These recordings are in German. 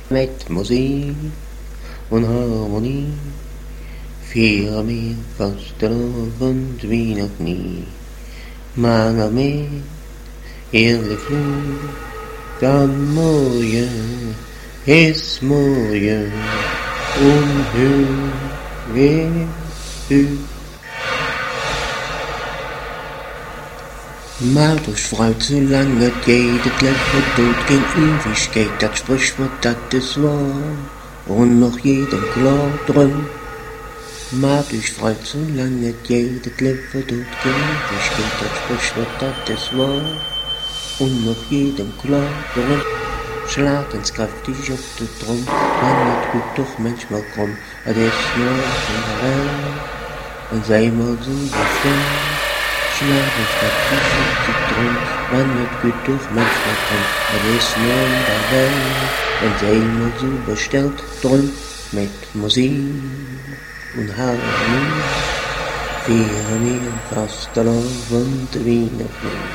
Mit Musik und Harmonie feiern wir Fastenabend wie noch nie. Mange med hele flug, Morgen ist morgen und höher ut. Macht euch freut, solange geht, das Leben tut kein Ewigkeit, das Sprichwort, das ist wahr, und noch jedem klar drin. Macht euch freut, solange geht, das Leben tut kein Ewigkeit, das Sprichwort, das ist wahr, und noch jedem klar drin. Schlag ins kräftig auf den Drum, man wird gut doch manchmal krumm, das ist nur in der Welt, und sei mal so bestimmt. Schlag ins kräftig auf den Drum, man wird gut doch manchmal krumm, das ist nur in der Welt, und sei mal so bestellt drum, mit Musik und Harmonie, feiern wir Fastenabend wie noch nie.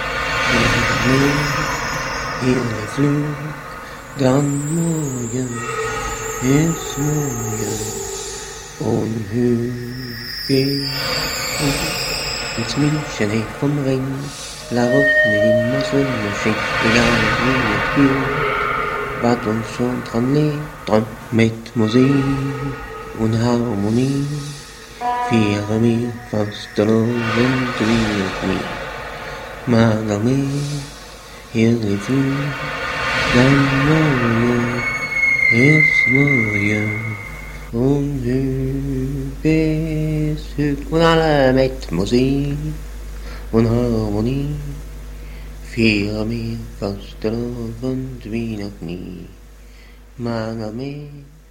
Hele Flug, dann morgen ist morgen und höher ins München hey vom Ring, la Route immer so Maschine, egal wie es geht, was uns schon dran liegt, dran mit Musik und Harmonie, feiern wir Fastenabend wie noch nie. Mager mehr, hele Flug, dann morgen ist morgen und höher ist höher. Und alle mit Musik und Harmonie feiern wir Fastenabend wie noch nie. Mager mehr.